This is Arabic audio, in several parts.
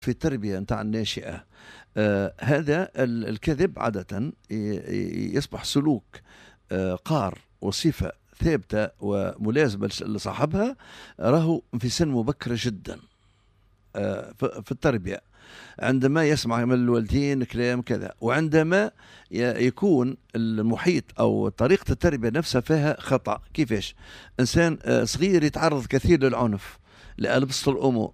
في التربية نتاع الناشئة. هذا الكذب عادة يصبح سلوك قار وصفة ثابتة وملازمة لصاحبها، راهو في سن مبكرة جدا في التربية، عندما يسمع من الوالدين كلام كذا، وعندما يكون المحيط أو طريقة التربية نفسها فيها خطأ. كيفاش إنسان صغير يتعرض كثير للعنف لأبسط الأمور،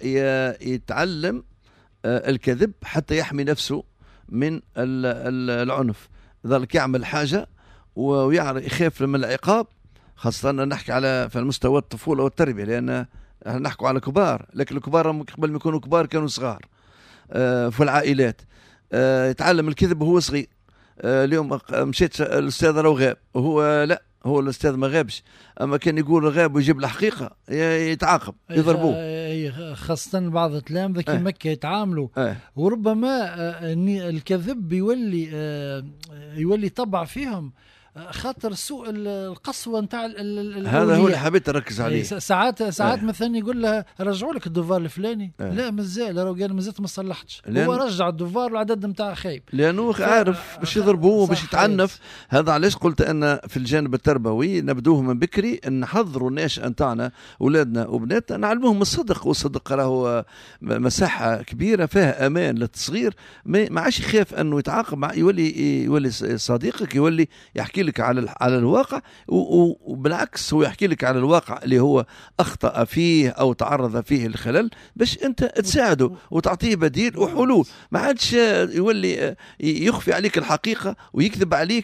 فيتعلم الكذب حتى يحمي نفسه من العنف، ذلك يعمل حاجة ويخاف من العقاب، خاصة نحكي على في المستوى الطفولة والتربية، لأن نحكي على كبار، لكن الكبار قبل ما يكونوا كبار كانوا صغار في العائلات. يتعلم الكذب وهو صغير. اليوم مشيت الأستاذ راه غاب، وهو لا، هو الأستاذ ما غابش، أما كان يقول غاب ويجيب الحقيقة يتعاقب يضربوه. خاصة بعض التلامذة كي مكة يتعاملوا وربما الكذب يولي طبع فيهم خاطر سوء القسوة نتاع هذا هو اللي حبيت نركز عليه. ساعات مثلا يقول لها رجعوا لك الدوفار الفلاني، لا مازال، لو قال مازلت ما صلحتش، هو رجع الدوفار والعدد نتاع خايب، لانه عارف باش يضربوه باش يتعنف. هذا علاش قلت ان في الجانب التربوي نبدوه من بكري، نحضروا الناشئه نتاعنا اولادنا وبناتنا، نعلموهم الصدق، والصدق راهو مساحه كبيره فيها امان للصغير، ما عادش يخاف انه يتعاقب، يولي صديقك، يولي يحكي لك على الواقع، وبالعكس هو يحكي لك على الواقع اللي هو أخطأ فيه أو تعرض فيه الخلل، باش أنت تساعده وتعطيه بديل وحلول. ما عادش يولي يخفي عليك الحقيقة ويكذب عليك.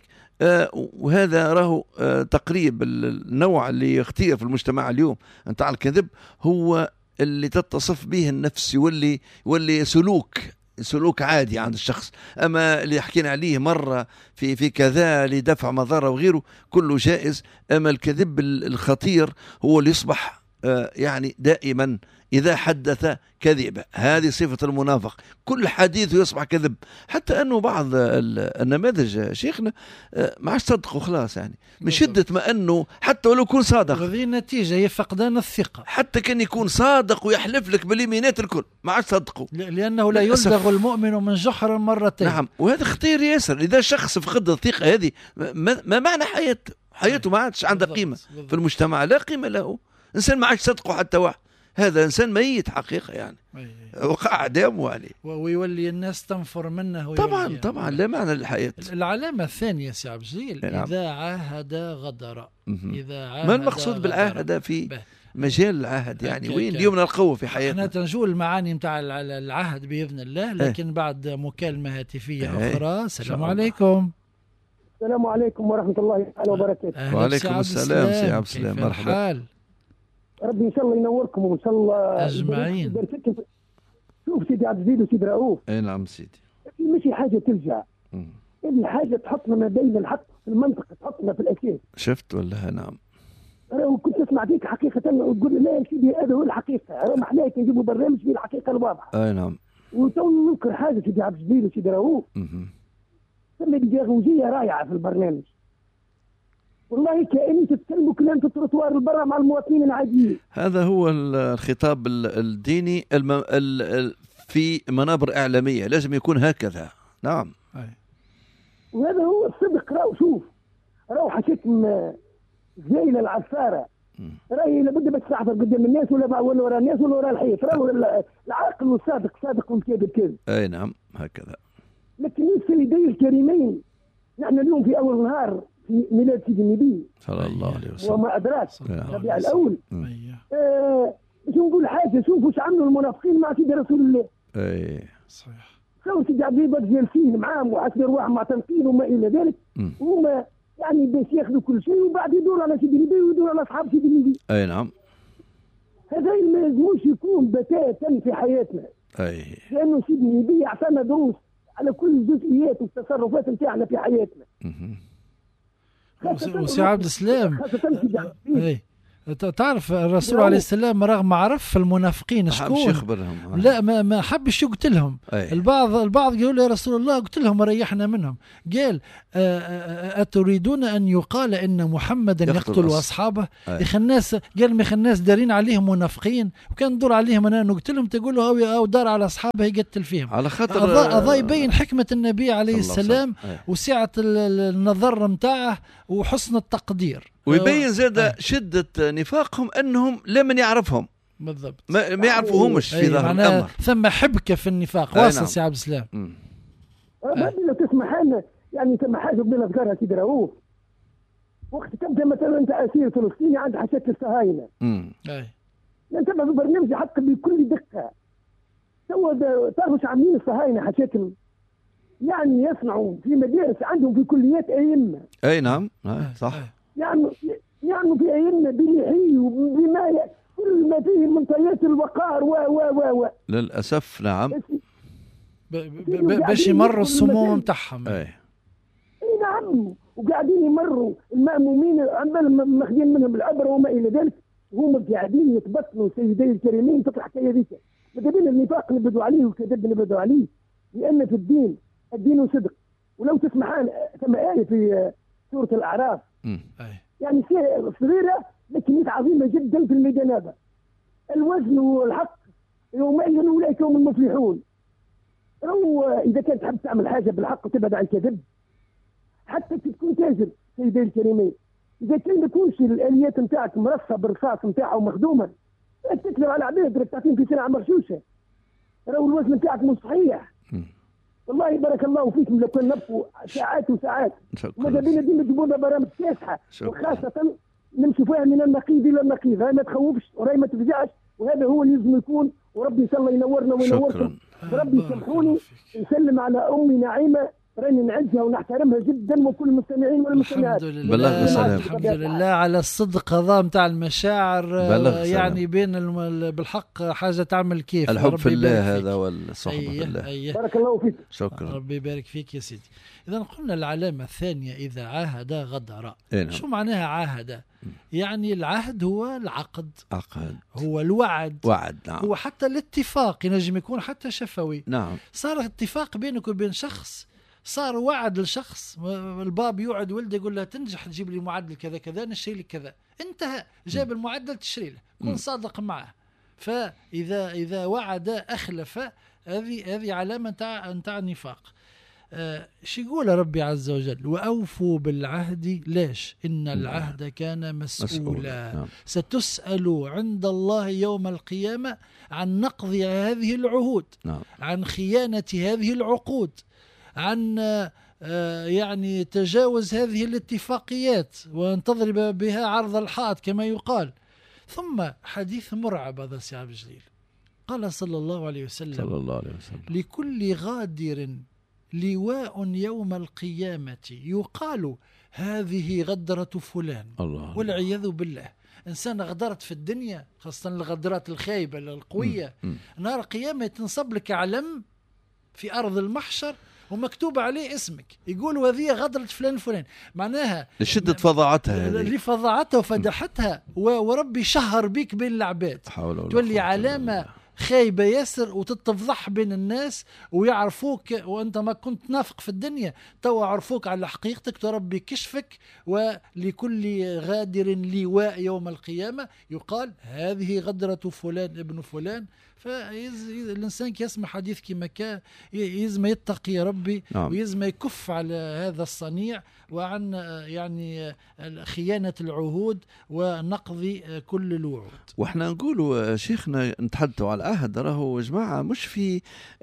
وهذا راهو تقريب النوع اللي يختير في المجتمع اليوم نتاع الكذب، هو اللي تتصف به النفس، يولي سلوك عادي عند الشخص. أما اللي حكينا عليه مرة في كذا لدفع مضرة وغيره كله جائز. أما الكذب الخطير هو اللي يصبح يعني دائما إذا حدث كذبة، هذه صفة المنافق، كل حديث يصبح كذب. حتى أنه بعض النماذج شيخنا ما عادش صدقوا خلاص، يعني من شدة ما أنه حتى ولو يكون صادق، وهذه النتيجة هي فقدان الثقة. حتى كان يكون صادق ويحلف لك باليمينات الكل ما عادش صدقوا، لأنه لا يلدغ المؤمن من جحر مرتين. نعم، وهذا خطير ياسر. إذا شخص فقد الثقة هذه، ما معنى حياته ما عادش عندها قيمة في المجتمع، لا قيمة له. إنسان ما عادش صدقه حتى واحد، هذا إنسان ميت حقيقة، يعني وقع دمه عليه، ويولي الناس تنفر منه. طبعا لا معنى للحياة. العلامة الثانية سي عبد الجليل، إذا عاهد غدر. ما المقصود بالعهد في مجال العهد؟ يعني وين اليوم نلقوه في حياتنا؟ احنا تنجول المعاني متاع العهد بإذن الله، لكن بعد مكالمة هاتفية أخرى. السلام عليكم. السلام عليكم ورحمة الله تعالى وبركاته. وعليكم السلام سي عبد السلام، مرحبا. ربي إن شاء الله ينوركم وإن شاء الله أجمعين. شوف سيدي عبد الجليل وسيدي رؤوف، أي نعم سيدي، ماشي حاجة ترجع، هذه حاجة تحطنا ما بين الحق في المنطقة، تحطنا في الأساس. شفت ولا؟ نعم. كنت أسمع فيك حقيقة وتقول لا يا سيدي هذا هو الحقيقة، ما حلاك نجيبوا برنامج فيه الحقيقة الواضحة. أي نعم. وتوني نذكر حاجة سيدي عبد الجليل وسيدي رؤوف، ثم بيداغوجية رائعة في البرنامج، والله كأني تتكلموا كلام في التروتوار البرة مع المواطنين العاديين. هذا هو الخطاب الديني في منابر إعلامية، لازم يكون هكذا. نعم. وهذا هو الصدق. شوف حكيت زينة العفارة، راهي لابد ما تستعفر قدام الناس ولا وراء الناس ولا وراء الحيط، راهو العاقل والصادق صادق والكاذب كاذب. أي نعم هكذا. لكن السيدين الكريمين، نحن اليوم في أول نهار في ميلاد سيدي النبي صلى الله عليه وسلم وما أدراك ربيع الأول. باش نقول حاجة، شوفوا ايش عملوا المنافقين مع سيدي رسول الله. اي صحيح. سووا سيدي عبد الجليل جالسين معاهم وعسل أرواحهم معتنقين وما إلى ذلك، وهما يعني باش ياخذوا كل شيء وبعد يدور على سيدي النبي ويدور على أصحاب سيدي النبي. أي نعم. هذا ما لازموش يكون بتاتا في حياتنا. أي. لأنه سيدي النبي أعطانا دروس على كل الجزئيات والتصرفات نتاعنا في حياتنا. وسي عبد السلام، تعرف الرسول عليه السلام رغم عرف المنافقين شكون يخبرهم لا ما حبش يقتلهم. البعض يقول يا رسول الله قتلهم وريحنا منهم. قال أتريدون أن يقال إن محمدا يقتل أصحابه؟ الناس قال ما الناس دارين عليهم منافقين وكان دور عليهم أنا نقتلهم تقول له أو دار على أصحابه يقتل فيهم. على خاطر أضاء يبين حكمة النبي عليه السلام وسعة النظر متاعه وحسن التقدير، ويبين زاد شدة نفاقهم أنهم لمن يعرفهم بالضبط، ما يعرفوهمش في ظاهر الأمر. ثم حبكة في النفاق واصل سي عبد السلام. لو تسمح لنا يعني ثم حاجة بدنا نذكرها سيدي رؤوف، وقت كنت مثلا أنت أسير فلسطيني عند حشاك الصهاينة نتبع برنامج حتى بكل دقة. تعرفوا شو عاملين الصهاينة حشاكم؟ يعني يصنعوا في مدارس عندهم في كليات أئمة. أي نعم صح. يعني في أئمة بلحي وبما كل ما فيه منتهيات الوقار و للأسف نعم. باش يمروا الصموم تاعهم. اي نعم، وقاعدين يمروا المأمومين عمال ماخذين منهم العبرة وما إلى ذلك، هم قاعدين يتبطلوا سيدي الكريمين تطلع حكاية ذيك. ماذا بين النفاق نبدوا عليه والكذب نبدوا عليه، لأن في الدين صدق. ولو تسمحان ثم آية في سورة الأعراف يعني صغيرة لكن عظيمة جدا في الميدان هذا. الوزن والحق يومئذ أولئك هم المفلحون. إذا كنت تحب تعمل حاجة بالحق وتبعد عن الكذب، حتى تكون تاجر سيدي الكريمين، إذا كان ما يكونش الآليات نتاعك مرصة بالرصاص نتاعها ومخدومة، لا تكذب على عباد تعطيهم في سلعة مرشوشة. الوزن نتاعك مش صحيح. والله بارك الله فيكم لو كنا نبقوا ساعات وساعات. ماذا بينا ديما تجيبوا لنا برامج كاسحة، وخاصة نمشي فيها من النقيض إلى النقيض. هاي ما تخوفش وراي ما تفزعش، وهذا هو اللي لازم يكون. وربي إن شاء الله ينورنا وينوركم. وربي يسامحوني نسلم على أمي نعيمة راني نعزها ونحترمها جدا وكل المستمعين والمستمعات. الحمد لله على الصدق هذا نتاع المشاعر يعني بين بالحق حاجة تعمل كيف. الحب في الله هذا والصحبة في الله. بارك الله فيك. شكرا. ربي يبارك فيك يا سيدي. إذا قلنا العلامة الثانية إذا عاهد غدر. شو معناها عاهد؟ يعني العهد هو العقد، هو الوعد، نعم. هو حتى الاتفاق ينجم يكون حتى شفوي. نعم. صار اتفاق بينك وبين شخص، صار وعد لشخص. الباب يوعد ولده يقول له تنجح تجيب لي معدل كذا كذا نشري لك كذا، انتهى جاب المعدل تشري له، كن صادق معه. فإذا وعد أخلف، هذه علامة نتاع النفاق. شو يقول ربي عز وجل؟ وأوفوا بالعهد. ليش؟ إن العهد كان مسؤولا. ستسأل عند الله يوم القيامة عن نقض هذه العهود، عن خيانة هذه العقود، عن يعني تجاوز هذه الاتفاقيات وانتضرب بها عرض الحائط كما يقال. ثم حديث مرعب هذا سي عبد الجليل، قال صلى الله عليه وسلم لكل غادر لواء يوم القيامة يقال هذه غدرة فلان. والعياذ بالله. إنسان غدرت في الدنيا، خاصة الغدرات الخايبة القوية، نهار القيامة تنصب لك علم في أرض المحشر ومكتوب عليه اسمك، يقولوا هذه غدرة فلان. معناها لشدة فظاعتها، لفظاعتها وفدحتها، وربي شهر بيك بين العباد، تولي علامة خايبة ياسر وتتفضح بين الناس ويعرفوك وانت ما كنت نافق في الدنيا، تو عرفوك على حقيقتك، وربي كشفك. ولكل غادر لواء يوم القيامة يقال هذه غدرة فلان ابن فلان. فالإنسان يسمع حديث كما كان يزم يتقي ربي، ويزم يكف على هذا الصنيع وعن يعني خيانة العهود ونقض كل الوعود. واحنا نقولوا شيخنا نتحدثوا على العهد، راهو جماعة مش في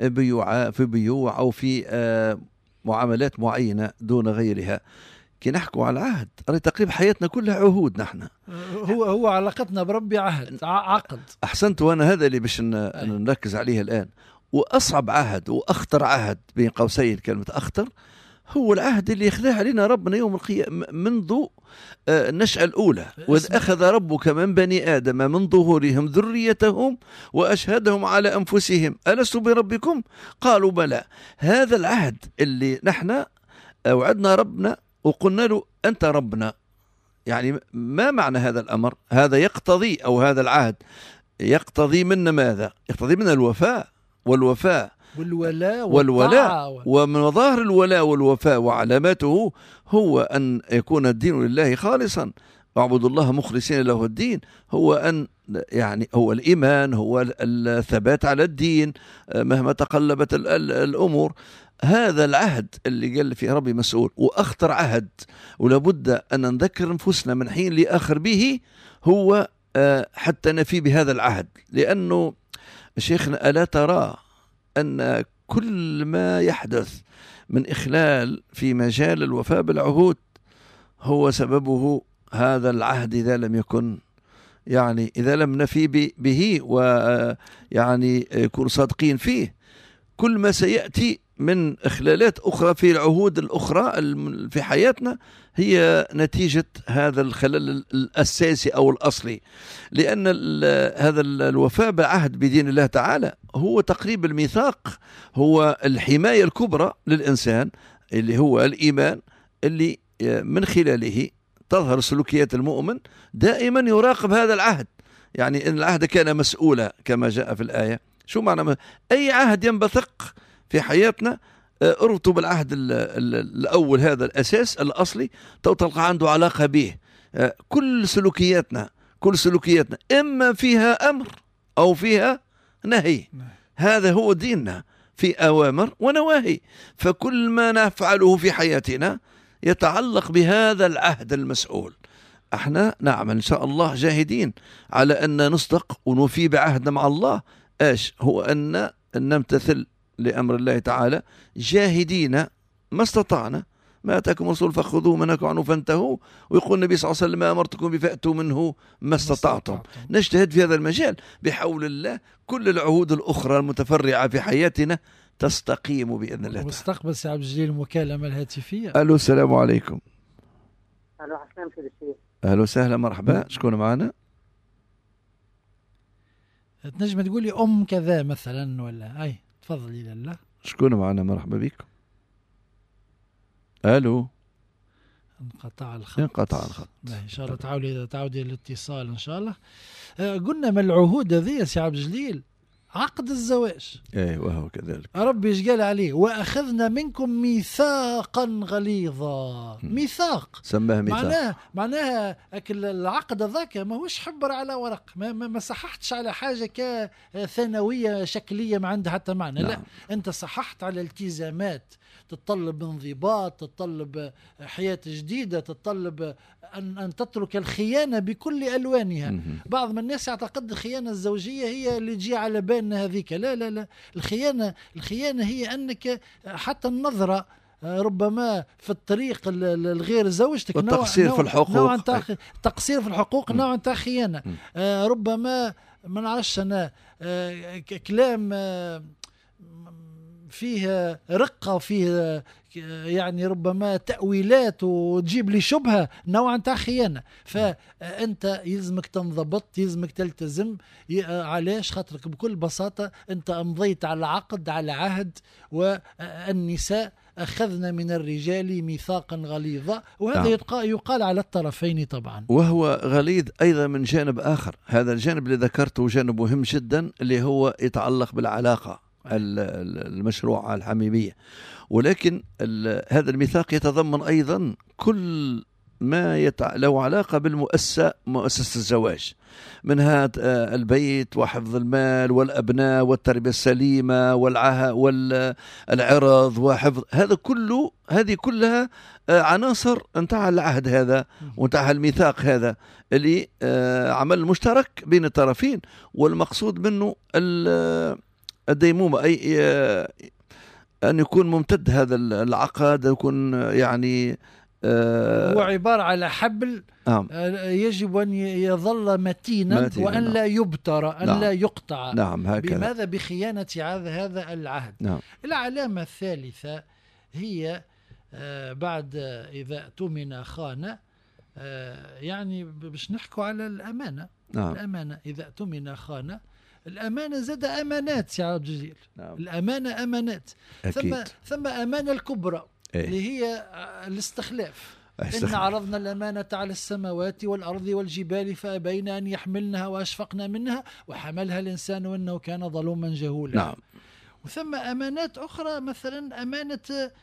بيوع أو في معاملات معينة دون غيرها. كي نحكوا على العهد تقريبا حياتنا كلها عهود. نحن هو علاقتنا بربي عقد. أحسنت. وأنا هذا اللي باش نركز عليه الآن. وأصعب عهد وأخطر عهد بين قوسين كلمة أخطر هو العهد اللي يخلاه علينا ربنا يوم القيامة منذ النشأة الأولى. وإذ أخذ ربك من بني آدم من ظهورهم ذريتهم وأشهدهم على أنفسهم ألست بربكم قالوا بلى. هذا العهد اللي نحن وعدنا ربنا وقلنا له أنت ربنا، يعني ما معنى هذا الأمر؟ هذا يقتضي، أو هذا العهد يقتضي منا ماذا؟ يقتضي منا الوفاء والولاء. ومن مظاهر الولاء والوفاء وعلاماته هو أن يكون الدين لله خالصا، واعبدوا الله مخلصين له الدين. هو أن يعني هو الإيمان، هو الثبات على الدين مهما تقلبت الأمور. هذا العهد اللي قال فيه ربي مسؤول، وأخطر عهد، ولابد أن نذكر أنفسنا من حين لآخر به، هو حتى نفي بهذا العهد. لأنه شيخنا ألا ترى أن كل ما يحدث من إخلال في مجال الوفاء بالعهود هو سببه هذا العهد، إذا لم يكن يعني إذا لم نفي به ويعني يكون صادقين فيه. كل ما سيأتي من إخلالات أخرى في العهود الأخرى في حياتنا هي نتيجة هذا الخلل الأساسي أو الأصلي. لأن هذا الوفاء بعهد بدين الله تعالى هو تقريب الميثاق، هو الحماية الكبرى للإنسان، اللي هو الإيمان، اللي من خلاله تظهر سلوكيات المؤمن دائما يراقب هذا العهد. يعني إن العهد كان مسؤولا كما جاء في الآية. شو معنى أي عهد ينبثق في حياتنا اربطوا بالعهد الأول، هذا الأساس الأصلي، تلقى عنده علاقة به. كل سلوكياتنا إما فيها أمر أو فيها نهي. هذا هو ديننا، في أوامر ونواهي. فكل ما نفعله في حياتنا يتعلق بهذا العهد المسؤول. احنا نعمل إن شاء الله جاهدين على أن نصدق ونوفي بعهدنا مع الله. هو أن نمتثل لأمر الله تعالى جاهدين ما استطعنا. ما أتاكم الرسول فخذوه، ما نهاكم عنه فانتهوا. ويقول النبي صلى الله عليه وسلم ما أمرتكم بفأتوا منه ما استطعتم. نجتهد في هذا المجال بحول الله. كل العهود الأخرى المتفرعة في حياتنا تستقيم بإذن الله. مستقبل سي عبد الجليل المكالمة الهاتفية. ألو، السلام عليكم. ألو، حسام سيد الشيخ. أهلا وسهلا، مرحبا. شكون معنا؟ تنجم تقولي أم كذا مثلا ولا أي؟ تفضلي. لا شكون معنا؟ مرحبا بكم. ألو، انقطع الخط. إن شاء الله تعودي الاتصال إن شاء الله. قلنا من العهود هذه سي عبد الجليل عقد الزواج. وهو كذلك. ربي ايش قال عليه؟ وأخذنا منكم ميثاقا غليظا. ميثاق سماه ميثاق. معناها العقد ذاك ما هوش حبر على ورق، ما صححتش على حاجة كثانوية شكلية ما عندها حتى معنى. لا، أنت صححت على التزامات تتطلب انضباط، تتطلب حياة جديدة، تتطلب أن تترك الخيانة بكل ألوانها. بعض من الناس يعتقد الخيانة الزوجية هي اللي تجي على بالنا هذيك. لا، الخيانة هي أنك حتى النظرة ربما في الطريق الغير زوجتك، والتقصير في الحقوق، تقصير في الحقوق، نوع تاع خيانة. ربما ما نعرفش أنا كلام فيه رقة، وفيه يعني ربما تأويلات وتجيب لي شبهة، نوعا تاع خيانة. فأنت يلزمك تنضبط، يلزمك تلتزم. علاش؟ خاطرك بكل بساطة أنت أمضيت على عقد، على عهد. والنساء أخذنا من الرجال ميثاقا غليظا، وهذا يقال على الطرفين طبعا. وهو غليظ أيضا من جانب آخر. هذا الجانب اللي ذكرته جانب مهم جدا، اللي هو يتعلق بالعلاقة المشروعة الحميمية. ولكن هذا الميثاق يتضمن أيضا كل ما له علاقة مؤسسة الزواج، منها البيت وحفظ المال والأبناء والتربية السليمة والعرض وحفظ هذه كلها عناصر انتهى العهد هذا وانتهى الميثاق هذا، اللي عمل مشترك بين الطرفين. والمقصود منه الديمومة، أي أن يكون ممتد هذا العقد، يكون يعني هو عبارة على حبل يجب أن يظل متينا وأن لا يبتر، أن لا يقطع. هكذا. بماذا؟ بخيانة هذا العهد. العلامة الثالثة هي بعد إذا اؤتمن خان، يعني باش نحكوا على الأمانة. الأمانة إذا اؤتمن خان. الأمانة زاد أمانات يا عبد الجليل. الأمانة أمانات. ثم أمانة الكبرى اللي هي الاستخلاف. إن عرضنا الأمانة على السماوات والأرض والجبال فأبين أن يحملنها وأشفقنا منها وحملها الإنسان وإنه كان ظلوما جهولا. نعم. وثم أمانات أخرى، مثلا أمانة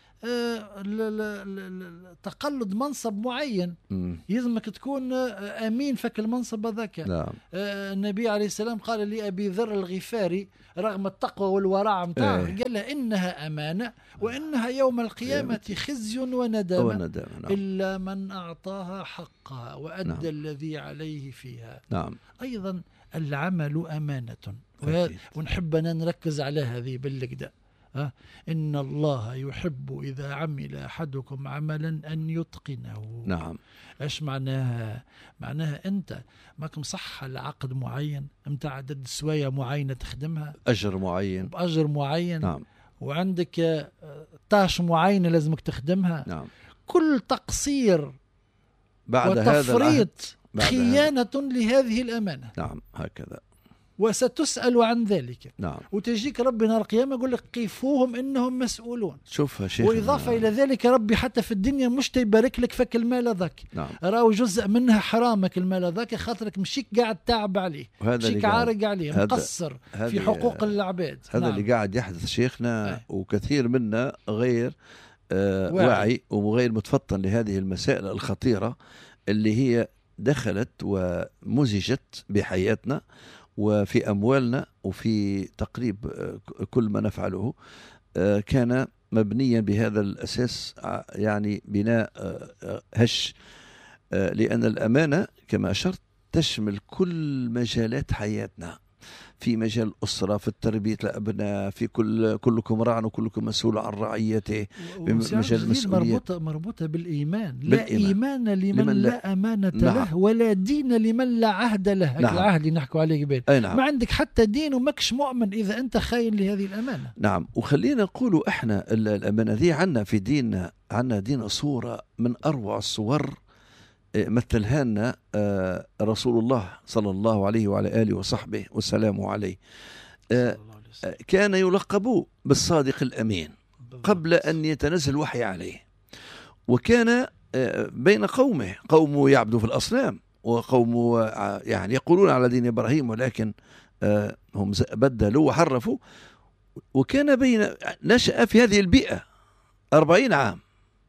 تقلد منصب معين، يلزمك تكون أمين فك المنصب هذاك. نعم. النبي عليه السلام قال لأبي ذر الغفاري رغم التقوى والورع متاعه، قال له إنها أمانة وإنها يوم القيامة خزي وندامة نعم. إلا من أعطاها حقها وأدى الذي عليه فيها. نعم. أيضا العمل أمانة، ونحب أن نركز على هذه بالكدا. إن الله يحب إذا عمل أحدكم عملا أن يتقنه. نعم. إيش معناها؟ معناها أنت ماك مصح لعقد معين، متاع عدد سوايع معينة تخدمها، أجر معين، بأجر معين. نعم. وعندك طاش معينة لازمك تخدمها. نعم. كل تقصير بعد وتفريط خيانة لهذه الأمانة. نعم. هكذا. وستسأل عن ذلك. نعم. وتجيك ربي نهار القيامة يقول لك قفوهم إنهم مسؤولون. شوفها شيخ. وإضافة إلى ذلك ربي حتى في الدنيا مش تيبارك لك فك المال ذاك. نعم. راهو جزء منها حرامك المال ذاك، خاطرك مشيك قاعد تعب عليه، مشيك عارق عليه، مقصر في حقوق العباد. هذا نعم. اللي قاعد يحدث شيخنا. وكثير منا غير واعي وغير متفطن لهذه المسائل الخطيرة اللي هي دخلت ومزجت بحياتنا وفي أموالنا وفي تقريب كل ما نفعله. كان مبنيا بهذا الأساس، يعني بناء هش، لأن الأمانة كما أشرت تشمل كل مجالات حياتنا، في مجال الأسرة، في التربية الأبناء، في كلكم راع وكلكم مسؤول عن رعيته، مجال المسؤولية مربوطة بالإيمان. لا إيمان لمن لا أمانة له، ولا دين لمن لا عهد له. نعم. العهد اللي نحكوا عليه قبل. نعم. ما عندك حتى دين وماكش مؤمن إذا أنت خاين لهذه الأمانة. نعم. وخلينا نقولوا إحنا الأمانة ذي عنا في ديننا، عنا دين صورة من أروع الصور مثلها لنا رسول الله صلى الله عليه وعلى آله وصحبه وسلام عليه. كان يلقب بالصادق الأمين قبل أن يتنزل الوحي عليه، وكان بين قومه يعبدوا في الأصنام، وقومه يعني يقولون على دين إبراهيم، ولكن هم بدلوا وحرفوا. وكان نشأ في هذه البيئة 40 عام،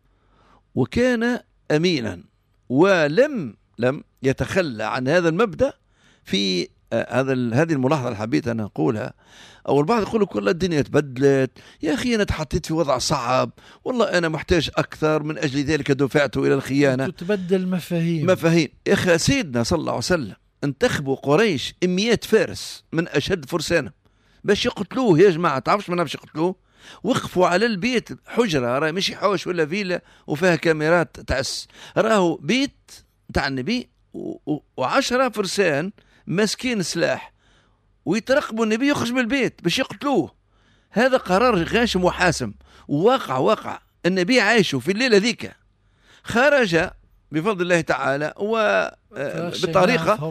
وكان أمينا، ولم يتخلى عن هذا المبدأ. في هذه الملاحظة اللي حبيت أنا أقولها. أو البعض يقول كل الدنيا تبدلت، يا أخي أنا تحطيت في وضع صعب، والله أنا محتاج أكثر، من أجل ذلك دفعت إلى الخيانة. تتبدل مفاهيم. يا أخي سيدنا صلى الله عليه وسلم انتخبوا قريش 100 فارس من أشد فرسانة باش يقتلوه. يا جماعة تعرفش منها باش يقتلوه؟ وقفوا على البيت، حجرة راه مش حوش ولا فيلا وفيها كاميرات تعس، راهو بيت تاع النبي و10 فرسان ماسكين سلاح ويترقبوا النبي يخرج من البيت باش يقتلوه. هذا قرار غاشم وحاسم، وواقع النبي عايشه في الليلة ذيك. خرج بفضل الله تعالى وبطريقة،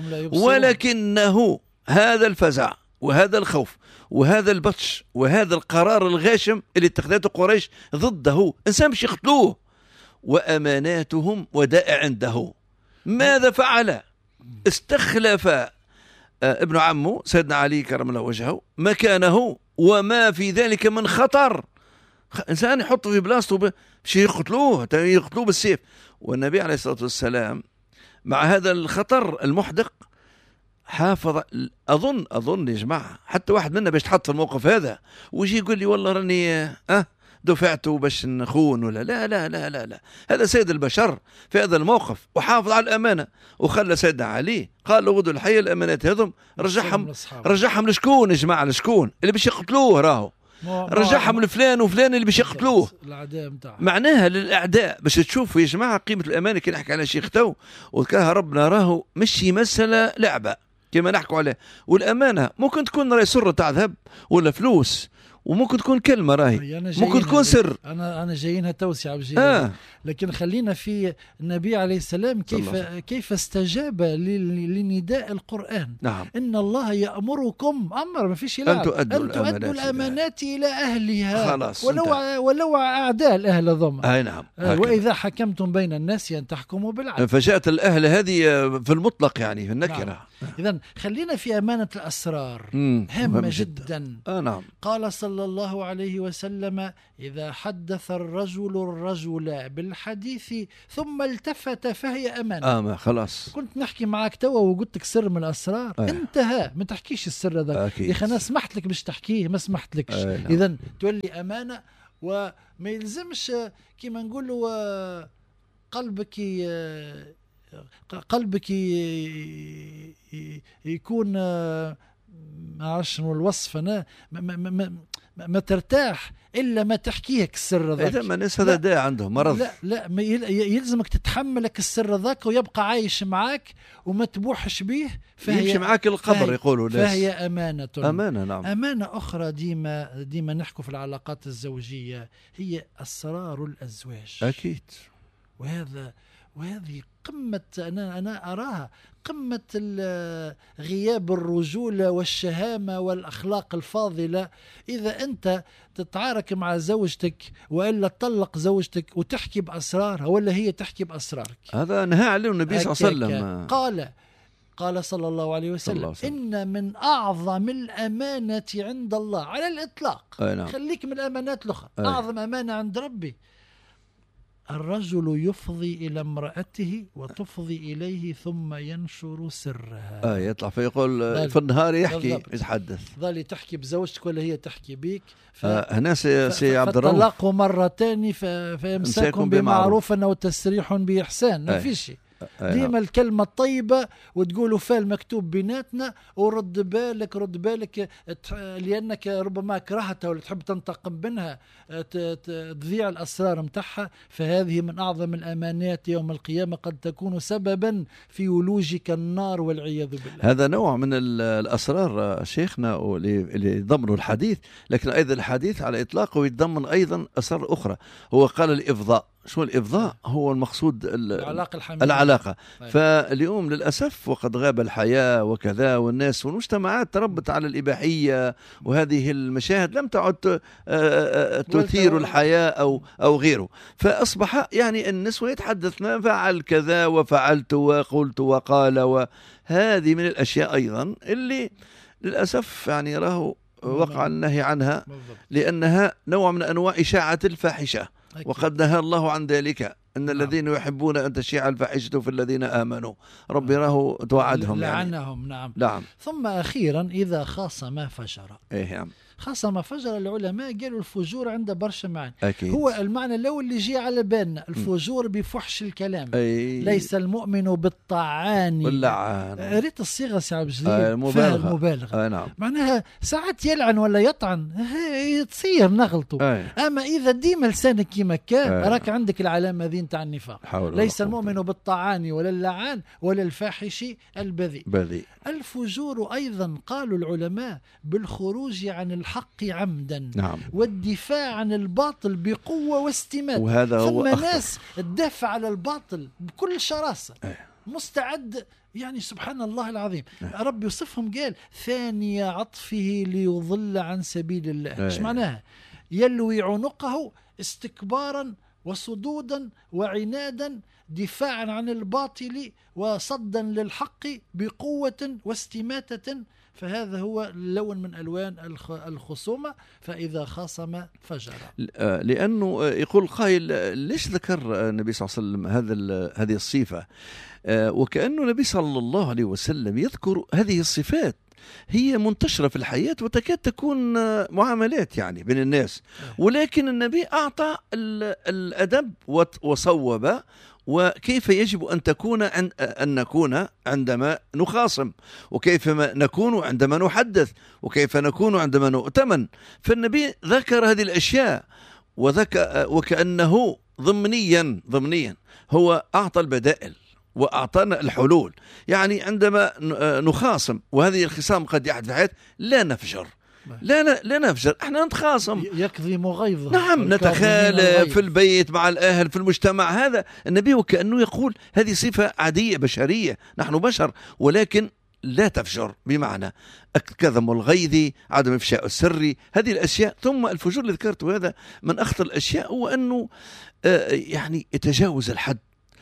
ولكنه هذا الفزع وهذا الخوف وهذا البطش وهذا القرار الغاشم اللي اتخذته قريش ضده، إنسان مش يقتلوه، وأماناتهم ودائع عنده. ماذا فعل؟ استخلف ابن عمه سيدنا علي كرم الله وجهه مكانه، وما في ذلك من خطر. إنسان يحطه في بلاصته باش يقتلوه بالسيف. والنبي عليه الصلاة والسلام مع هذا الخطر المحدق حافظ. أظن يا جماعة حتى واحد منا باش تحط في الموقف هذا ويجي يقول لي والله راني دفعته باش نخون ولا لا. هذا سيد البشر في هذا الموقف، وحافظ على الأمانة. وخلى سيدنا علي قال له غدوا الحي الأمانات هذم رجعهم لشكون يا جماعة؟ لشكون اللي باش يقتلوه؟ راهو رجعهم لفلان وفلان اللي باش يقتلوه. معناها للأعداء باش تشوفوا يا جماعة قيمة الأمانة. كي نحكي على شيخ تو وذكرها ربنا، راهو مش مسألة لعبة كما نحكوا عليه. والأمانة ممكن تكون راهي سرة تاع ذهب ولا فلوس وممكن تكون كلمة راهي، ممكن تكون سر. أنا جايينها توسعة بجيلة. لكن خلينا في النبي عليه السلام كيف استجاب لنداء القرآن. نعم. إن الله يأمركم ما فيش أن تؤدوا الأمانات إلى أهلها خلاص ولو أعداء الأهل ضم. نعم. وإذا حكمتم بين الناس أن تحكموا بالعدل. فجاءت الأهل هذه في المطلق يعني في النكرة. نعم. إذن خلينا في أمانة الأسرار، هامة جدا. نعم. قال صلى الله عليه وسلم: إذا حدث الرجل بالحديث ثم التفت فهي أمانة. خلاص. كنت نحكي معك توا وقلت لك سر من الأسرار، انتهى، ما تحكيش السر هذا. يا أخي أنا سمحت لك باش تحكيه، ما سمحت لكش. إذن تولي أمانة، وما يلزمش كما نقولوا قلبك يكون ما عرفش شنو الوصف، أنا ما ترتاح إلا ما تحكيك السر ذاك. إذا ما الناس هذا داء عندهم مرض. لا يلزمك تتحملك السر ذاك ويبقى عايش معك وما تبوحش به، يمشي معك القبر يقولوا ناس. فهي أمانة. نعم. أمانة أخرى ديما نحكوا في العلاقات الزوجية هي أسرار الأزواج. أكيد. وهذه قمة، أنا أراها قمة غياب الرجولة والشهامة والأخلاق الفاضلة. إذا أنت تتعارك مع زوجتك وإلا تطلق زوجتك وتحكي بأسرارها ولا هي تحكي بأسرارك، هذا نهى عليه النبي صلى الله عليه وسلم. قال صلى الله عليه وسلم: إن من أعظم الأمانة عند الله على الإطلاق. نعم. خليك من الأمانات الأخرى. أعظم أمانة عند ربي: الرجل يفضي إلى امرأته وتفضي إليه ثم ينشر سرها. يطلع فيقول في النهار يحكي يتحدث. ظل تحكي بزوجتك ولا هي تحكي بيك. هنا سي عبد الرؤوف: فالطلاق مرتان فإمساك بمعروف أو تسريح بإحسان. ما فيش شيء. ديما الكلمة الطيبة وتقولوا فال مكتوب بيناتنا، ورد بالك لأنك ربما كرهتها ولا تحب تنتقم منها تضيع الأسرار متاعها. فهذه من أعظم الأمانات يوم القيامة، قد تكون سببا في ولوجك النار والعياذ بالله. هذا نوع من الأسرار شيخنا اللي يضمن الحديث، لكن أيضا الحديث على إطلاقه يتضمن أيضا أسرار أخرى. هو قال الإفضاء. شو الإفضاء؟ هو المقصود العلاقة. فاليوم للأسف وقد غاب الحياة وكذا، والناس والمجتمعات تربت على الإباحية، وهذه المشاهد لم تعد تثير الحياة أو غيره. فأصبح يعني النسوة يتحدثن فعل كذا وفعلت وقلت وقال، وهذه من الأشياء أيضا اللي للأسف يعني راه وقع النهي عنها، لأنها نوع من أنواع إشاعة الفاحشة. وقد نهى الله عن ذلك: إن الذين يحبون أن تشيع الفاحشة في الذين آمنوا. ربي راه توعدهم لعنهم. يعني. نعم. ثم أخيرا إذا خاصم فجر. نعم. خاصم فجر، العلماء قالوا الفجور عنده برشا معاني. هو المعنى الأول اللي يجي على بالنا: الفجور بفحش الكلام. ليس المؤمن بالطعان واللعان. ريت الصيغة سي عبد الجليل فيها المبالغة. نعم. معناها ساعات يلعن ولا يطعن تصير نغلطوا. أما إذا ديما لسانك كيما كان راك عندك العلامة ذي نتاع النفاق. ليس المؤمن بالطعان ولا اللعان ولا الفاحش البذيء. الفجور أيضا قالوا العلماء بالخروج عن الحق عمدا. نعم. والدفاع عن الباطل بقوة واستماتة. وهذا هو ثم ناس تدافع على الباطل بكل شراسة. مستعد، يعني سبحان الله العظيم. ربي يوصفهم قال: ثاني عطفه ليضل عن سبيل الله. ايش معناها؟ يلوي عنقه استكبارا وصدودا وعنادا، دفاعا عن الباطل وصدا للحق بقوة واستماتة. فهذا هو لون من ألوان الخصومة. فإذا خاصم فجر. لأنه يقول قائل: ليش ذكر النبي صلى الله عليه وسلم هذه الصفة؟ وكأنه النبي صلى الله عليه وسلم يذكر هذه الصفات هي منتشرة في الحياة وتكاد تكون معاملات يعني بين الناس، ولكن النبي أعطى الأدب وصوب وكيف يجب أن نكون عندما نخاصم، وكيف نكون عندما نحدث، وكيف نكون عندما نؤتمن. فالنبي ذكر هذه الأشياء وكأنه ضمنيا هو أعطى البدائل وأعطانا الحلول. يعني عندما نخاصم وهذه الخصام قد يحدث في الحياة لا نفجر، لا نفجر، احنا نتخاصم، يكظم غيظه. نعم، نتخالف في البيت مع الأهل في المجتمع. هذا النبي وكأنه يقول هذه صفة عادية بشرية، نحن بشر، ولكن لا تفجر، بمعنى كظم الغيظ، عدم إفشاء السر، هذه الأشياء. ثم الفجور اللي ذكرته هذا من أخطر الأشياء، هو أنه يعني يتجاوز الحد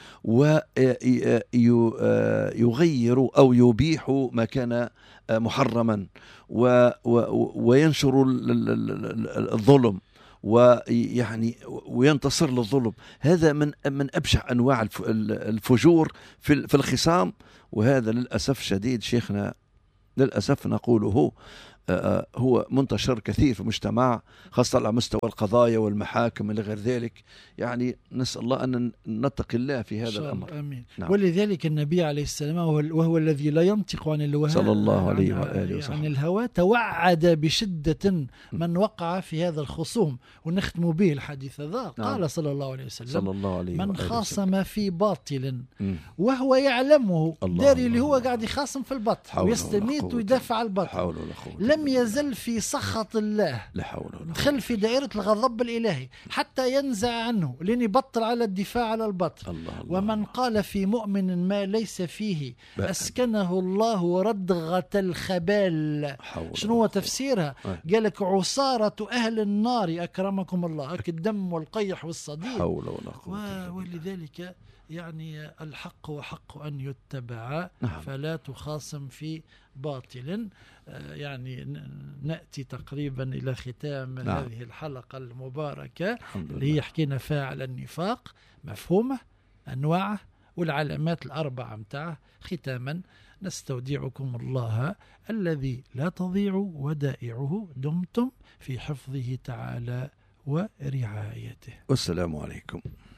ويغير أو يبيح ما كان محرما، وينشر الظلم، ويعني وينتصر للظلم. هذا من أبشع أنواع الفجور في الخصام. وهذا للأسف شديد شيخنا، للأسف نقوله، هو منتشر كثير في المجتمع، خاصة على مستوى القضايا والمحاكم إلى غير ذلك. يعني نسأل الله أن نتقي الله في هذا الأمر. آمين. نعم. ولذلك النبي عليه السلام وهو الذي لا ينطق عن الهوى صلى الله عليه وآله وسلم، عن الهوى، توعد بشدة من وقع في هذا الخصوم. ونختم به الحديث ذا. نعم. قال صلى الله عليه وسلم: صلى الله عليه من وآله خاصم وسلم في باطل وهو يعلمه، داري اللي هو قاعد يخاصم في الباطل ويستميت ويدافع عن الباطل، لم يزل في سخط الله، دخل في دائرة الغضب الإلهي حتى ينزع عنه، لين يبطل على الدفاع على الباطل. ومن قال في مؤمن ما ليس فيه أسكنه الله ردغة الخبال. شنو هو تفسيرها؟ قال لك: عصارة أهل النار أكرمكم الله، الدم والقيح والصديد. ولذلك يعني الحق وحق أن يتبع. فلا تخاصم في باطل. يعني نأتي تقريبا إلى ختام هذه الحلقة المباركة اللي هي حكينا فيها على النفاق، مفهومه، أنواعه، والعلامات الأربعة متاعه. ختاما نستودعكم الله الذي لا تضيع ودائعه، دمتم في حفظه تعالى ورعايته. والسلام عليكم.